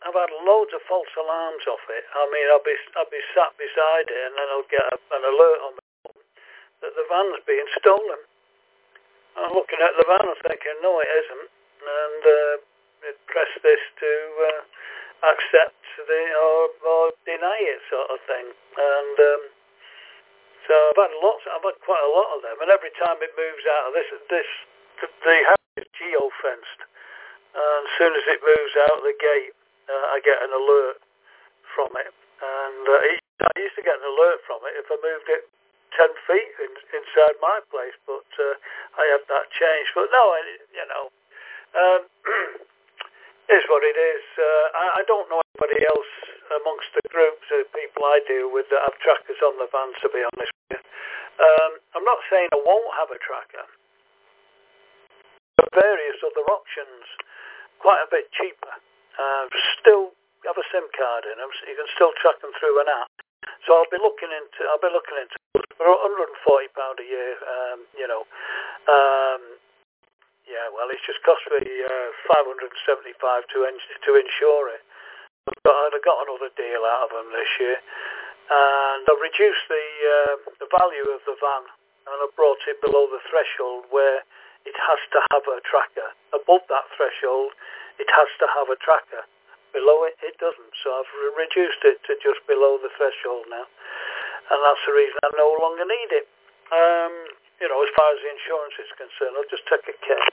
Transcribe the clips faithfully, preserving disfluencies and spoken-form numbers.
I've had loads of false alarms off it. I mean, I'll be I'll be sat beside it, and then I'll get a, an alert on the phone that the van's being stolen. I'm looking at the van and thinking, no, it isn't, and uh, it press this to uh, accept the or, or deny it, sort of thing. And um, so I've had lots. I've had quite a lot of them, and every time it moves out of this, this the house is geo fenced, and as soon as it moves out the gate, uh, I get an alert from it. And uh, it, I used to get an alert from it if I moved it ten feet in, inside my place, but uh, I had that changed. But no, I, you know, um, is what it is. Uh, I, I don't know anybody else amongst the groups of people I deal with that have trackers on the van, to be honest with you. Um, I'm not saying I won't have a tracker. There are various other options, quite a bit cheaper. Uh, still have a SIM card in them, so you can still track them through an app. So I'll be looking into, I'll be looking into for one hundred forty pounds a year, um, you know. Um, yeah, well, it's just cost me uh, five hundred seventy-five to in- to insure it. I've got, I've got another deal out of them this year, and I've reduced the uh, the value of the van, and I've brought it below the threshold where it has to have a tracker. Above that threshold, it has to have a tracker. Below it, it doesn't. So I've re- reduced it to just below the threshold now. And that's the reason I no longer need it. Um, you know, as far as the insurance is concerned, I'll just take a care.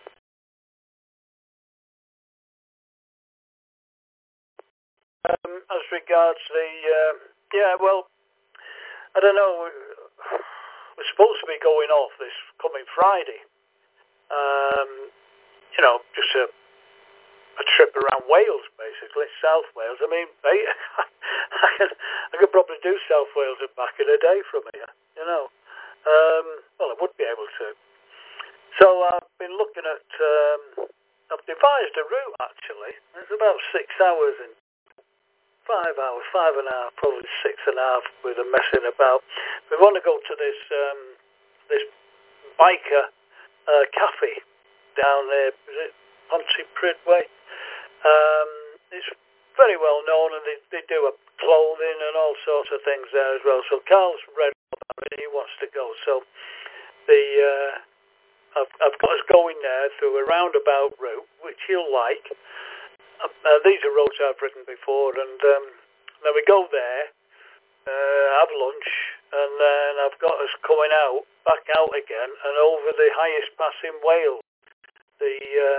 Um, as regards the, uh, yeah, well, I don't know. We're supposed to be going off this coming Friday. Um, you know, just a a trip around Wales, basically, South Wales. I mean, I, I, could, I could probably do South Wales and back in a day from here, you know. Um, well, I would be able to. So I've been looking at, um, I've devised a route, actually. It's about six hours and five hours, five and a half, probably six and a half with a messing about. We want to go to this, um, this biker uh, cafe down there, is it Pontypridd Way? Um, it's very well known, and they, they do a clothing and all sorts of things there as well. So Carl's read about it, he wants to go. So the uh, I've, I've got us going there through a roundabout route, which he'll like. Uh, uh, these are roads I've ridden before, and um, then we go there, uh, have lunch, and then I've got us coming out, back out again, and over the highest pass in Wales, the uh,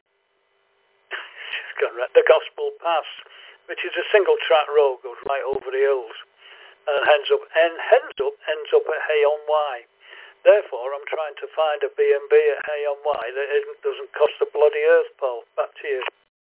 the Gospel Pass, which is a single track road, goes right over the hills, and ends up and ends up ends up at Hay-on-Wye. Therefore, I'm trying to find a B and B at Hay-on-Wye that isn't, doesn't cost the bloody earth, Paul. Back to you.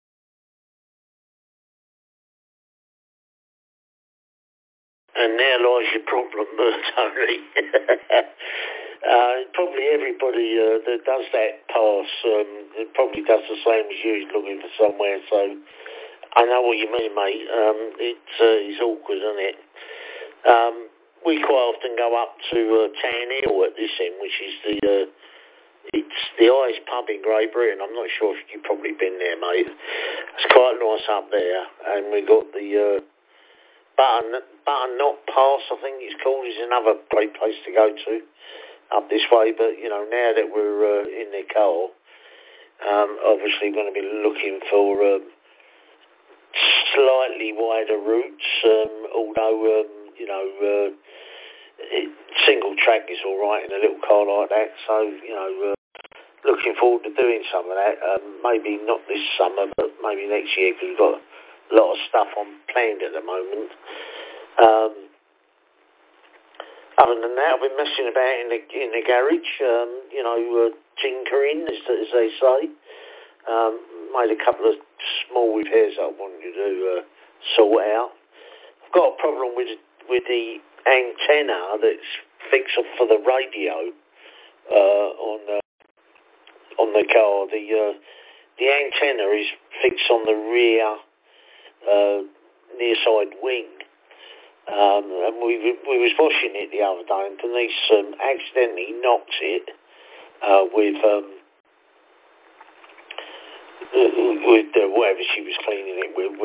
And there lies your problem, Tony. uh, probably everybody uh, that does that pass um, probably does the same as you, looking for somewhere. So I know what you mean, mate. Um, it's uh, it's awkward, isn't it? Um, we quite often go up to uh, Town Hill at this end, which is the uh, it's the highest pub in Great Britain. I'm not sure if you've probably been there, mate. It's quite nice up there, and we got the uh, Button Butternut Pass, I think it's called, is another great place to go to up this way. But you know, now that we're uh, in the car, um, obviously going to be looking for um, slightly wider routes. Um, although um, you know, uh, it, single track is all right in a little car like that. So you know, uh, looking forward to doing some of that. Um, maybe not this summer, but maybe next year, because we've got a lot of stuff on planned at the moment. Um, other than that, I've been messing about in the in the garage, um, you know, uh, tinkering, as, as they say. Um, made a couple of small repairs that I wanted to do, uh, sort out. I've got a problem with with the antenna that's fixed up for the radio uh, on the on the car. The uh, the antenna is fixed on the rear uh, near side wing. Um, and we we was washing it the other day, and Denise um, accidentally knocked it uh, with um, with uh, whatever she was cleaning it with.